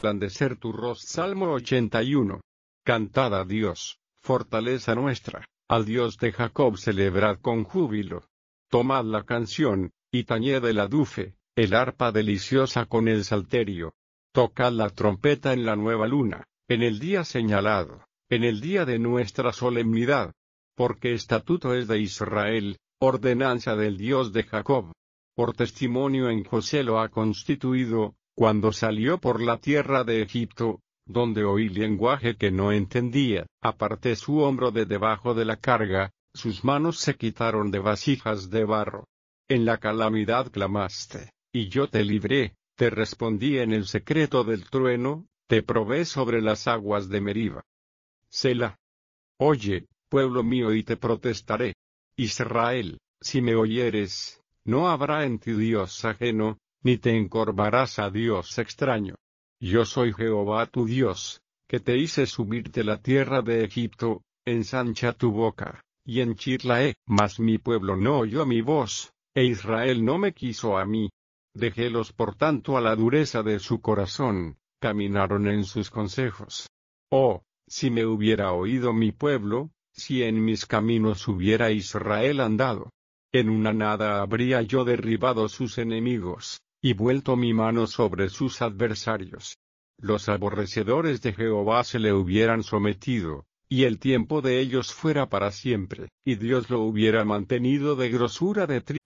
resplandecer tu rostro. Salmo 81. Cantad a Dios, fortaleza nuestra, al Dios de Jacob celebrad con júbilo. Tomad la canción, y tañed el adufe, el arpa deliciosa con el salterio. Tocad la trompeta en la nueva luna, en el día señalado, en el día de nuestra solemnidad. Porque estatuto es de Israel, ordenanza del Dios de Jacob. Por testimonio en José lo ha constituido, cuando salió por la tierra de Egipto, donde oí lenguaje que no entendía, aparté su hombro de debajo de la carga, sus manos se quitaron de vasijas de barro. En la calamidad clamaste, y yo te libré, te respondí en el secreto del trueno, te probé sobre las aguas de Meriba. Selah. Oye, pueblo mío, y te protestaré. Israel, si me oyeres, no habrá en ti Dios ajeno, ni te encorvarás a Dios extraño. Yo soy Jehová tu Dios, que te hice subir de la tierra de Egipto, ensancha tu boca, y henchirla mas mi pueblo no oyó mi voz, e Israel no me quiso a mí. Dejélos por tanto a la dureza de su corazón, caminaron en sus consejos. Oh, si me hubiera oído mi pueblo, si en mis caminos hubiera Israel andado. En una nada habría yo derribado sus enemigos, y vuelto mi mano sobre sus adversarios. Los aborrecedores de Jehová se le hubieran sometido, y el tiempo de ellos fuera para siempre, y Dios lo hubiera mantenido de grosura de trigo.